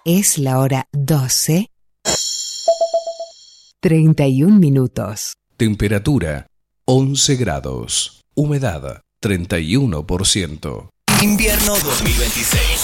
Es la hora 12:31. Temperatura 11 grados. Humedad 31%. Invierno 2026.